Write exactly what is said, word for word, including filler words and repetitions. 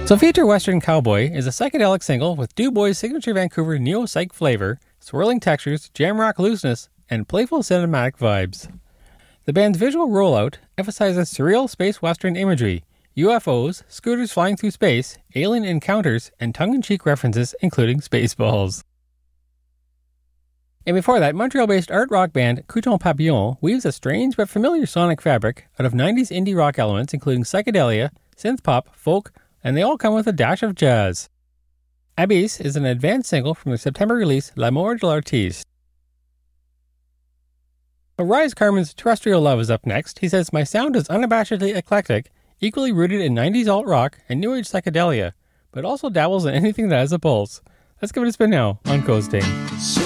So Future Western Cowboy is a psychedelic single with Du Bois' signature Vancouver neo-psych flavor, swirling textures, jam rock looseness, and playful cinematic vibes. The band's visual rollout emphasizes surreal space western imagery, U F Os, scooters flying through space, alien encounters, and tongue-in-cheek references including Spaceballs. And before that, Montreal-based art rock band Couton Papillon weaves a strange but familiar sonic fabric out of nineties indie rock elements including psychedelia, synth-pop, folk, and they all come with a dash of jazz. Abyss is an advanced single from their September release L'amour de l'artiste. Rise Carmen's Terrestrial Love is up next. He says, my sound is unabashedly eclectic, equally rooted in nineties alt-rock and new age psychedelia, but also dabbles in anything that has a pulse. Let's give it a spin now on Coasting. So